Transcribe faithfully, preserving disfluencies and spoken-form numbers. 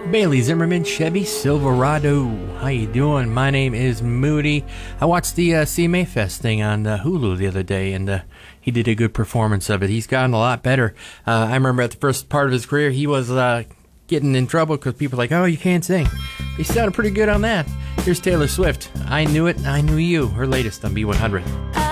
Bailey Zimmerman, Chevy Silverado. How you doing? My name is Moody. I watched the uh, C M A Fest thing on uh, Hulu the other day, and uh, he did a good performance of it. He's gotten a lot better. Uh, I remember at the first part of his career, he was uh, getting in trouble because people were like, oh, you can't sing. He sounded pretty good on that. Here's Taylor Swift. I Knew It, I Knew You, her latest on B one hundred.